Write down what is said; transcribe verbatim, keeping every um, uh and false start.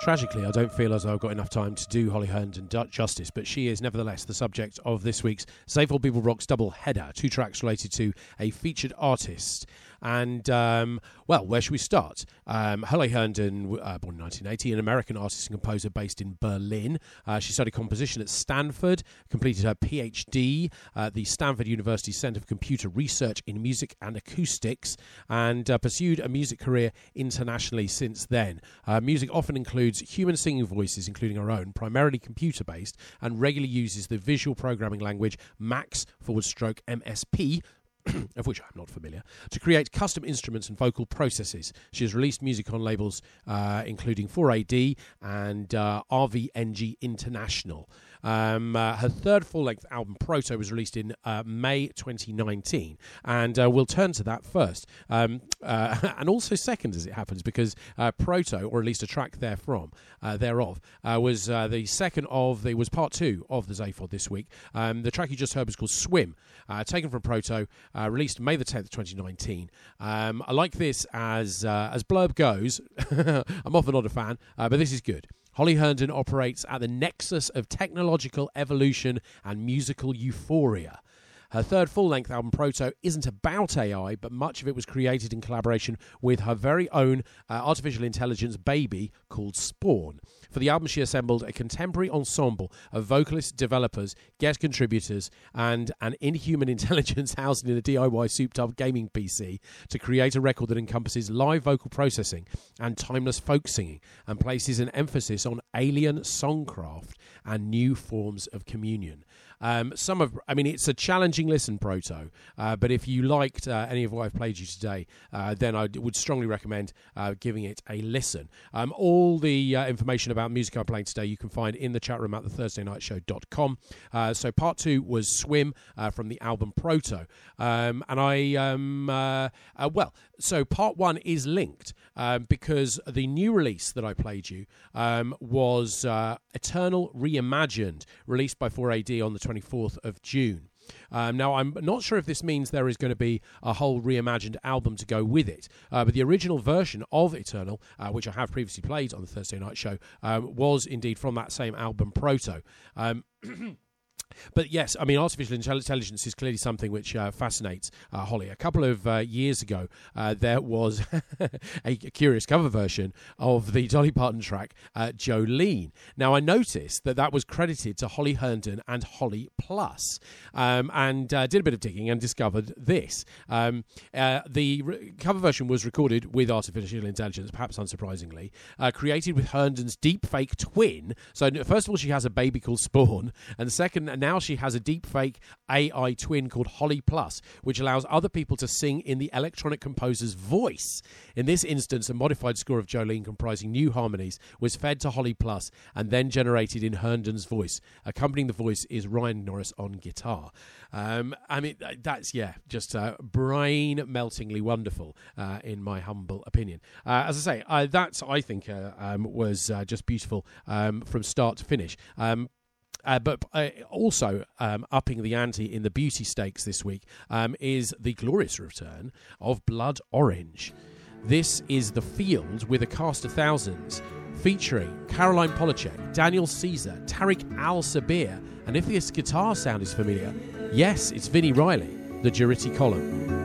tragically, I don't feel as though I've got enough time to do Holly Herndon justice, but she is nevertheless the subject of this week's Save All People Rock's double header, two tracks related to a featured artist. And, um, well, where should we start? Um, Holly Herndon, uh, born in nineteen eighty, an American artist and composer based in Berlin. Uh, she studied composition at Stanford, completed her P H D at the Stanford University Center for Computer Research in Music and Acoustics, and uh, pursued a music career internationally since then. Uh, music often includes human singing voices, including her own, primarily computer-based, and regularly uses the visual programming language Max forward stroke M S P, of which I'm not familiar, to create custom instruments and vocal processes. She has released music on labels uh, including four A D and uh, R V N G International. Um, uh, her third full-length album, Proto, was released in uh, May twenty nineteen, and uh, we'll turn to that first, um, uh, and also second, as it happens, because uh, Proto, or at least a track therefrom, uh, thereof, uh, was uh, the second of the was part two of the Zaphod this week. Um, the track you just heard was called Swim, uh, taken from Proto, uh, released May the tenth, twenty nineteen. Um, I like this as uh, as blurb goes. I'm often not a fan, uh, but this is good. Holly Herndon operates at the nexus of technological evolution and musical euphoria. Her third full-length album, Proto, isn't about A I, but much of it was created in collaboration with her very own uh, artificial intelligence baby called Spawn. For the album, she assembled a contemporary ensemble of vocalists, developers, guest contributors, and an inhuman intelligence housed in a D I Y souped-up gaming P C to create a record that encompasses live vocal processing and timeless folk singing, and places an emphasis on alien songcraft and new forms of communion. Um, some of, I mean, it's a challenging listen, Proto, uh, but if you liked uh, any of what I've played you today, uh, then I would strongly recommend uh, giving it a listen. Um, all the uh, information about music I'm playing today you can find in the chat room at the thursday night show dot com. Uh, so part two was Swim uh, from the album Proto. Um, and I, um, uh, uh, well, so part one is linked um, because the new release that I played you um, was uh, Eternal Reimagined, released by four A D on the twenty-fourth of June. Um, now, I'm not sure if this means there is going to be a whole reimagined album to go with it, uh, but the original version of Eternal, uh, which I have previously played on the Thursday Night Show, um, was indeed from that same album, Proto. Um But yes, I mean, artificial intelligence is clearly something which uh, fascinates uh, Holly. A couple of uh, years ago, uh, there was a, a curious cover version of the Dolly Parton track, uh, Jolene. Now, I noticed that that was credited to Holly Herndon and Holly Plus, um, and uh, did a bit of digging and discovered this. Um, uh, the re- cover version was recorded with artificial intelligence, perhaps unsurprisingly, uh, created with Herndon's deepfake twin. So, first of all, she has a baby called Spawn, and second, now she has a deepfake A I twin called Holly Plus, which allows other people to sing in the electronic composer's voice. In this instance, a modified score of Jolene comprising new harmonies was fed to Holly Plus and then generated in Herndon's voice. Accompanying the voice is Ryan Norris on guitar. Um, I mean, that's, yeah, just uh, brain-meltingly wonderful, uh, in my humble opinion. Uh, as I say, uh, that, I think, uh, um, was uh, just beautiful um, from start to finish. Um, Uh, but uh, also um, upping the ante in the beauty stakes this week um, is the glorious return of Blood Orange. This is The Field with a cast of thousands featuring Caroline Polachek, Daniel Caesar, Tariq Al-Sabir, and if this guitar sound is familiar, yes, it's Vinnie Riley, the Giuritti column.